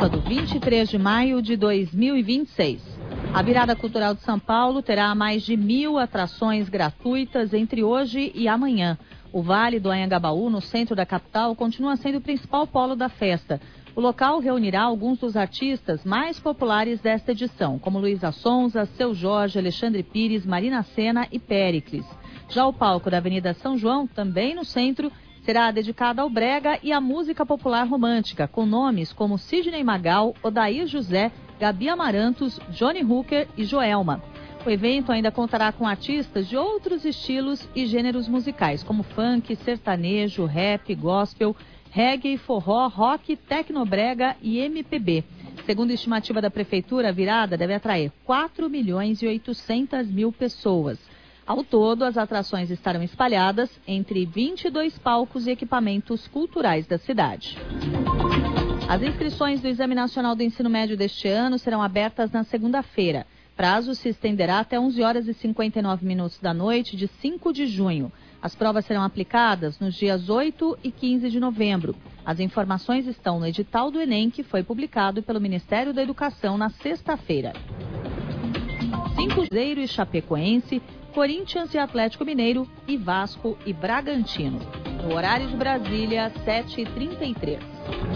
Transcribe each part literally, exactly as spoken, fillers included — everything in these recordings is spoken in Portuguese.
sábado, vinte e três de maio de dois mil e vinte e seis. A Virada Cultural de São Paulo terá mais de mil atrações gratuitas entre hoje e amanhã. O Vale do Anhangabaú, no centro da capital, continua sendo o principal polo da festa. O local reunirá alguns dos artistas mais populares desta edição, como Luísa Sonza, Seu Jorge, Alexandre Pires, Marina Sena e Péricles. Já o palco da Avenida São João, também no centro, será dedicado ao brega e à música popular romântica, com nomes como Sidney Magal, Odair José, Gabi Amarantos, Johnny Hooker e Joelma. O evento ainda contará com artistas de outros estilos e gêneros musicais, como funk, sertanejo, rap, gospel, reggae, forró, rock, tecnobrega e M P B. Segundo a estimativa da Prefeitura, a virada deve atrair quatro milhões e oitocentas mil pessoas. Ao todo, as atrações estarão espalhadas entre vinte e dois palcos e equipamentos culturais da cidade. As inscrições do Exame Nacional do Ensino Médio deste ano serão abertas na segunda-feira. Prazo se estenderá até onze horas e cinquenta e nove minutos da noite de cinco de junho. As provas serão aplicadas nos dias oito e quinze de novembro. As informações estão no edital do Enem, que foi publicado pelo Ministério da Educação na sexta-feira. Cinco Cruzeiro e Chapecoense, Corinthians e Atlético Mineiro e Vasco e Bragantino. No horário de Brasília, sete e trinta e três.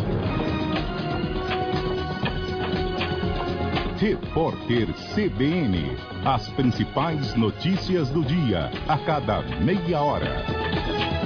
Repórter C B N. As principais notícias do dia, a cada meia hora.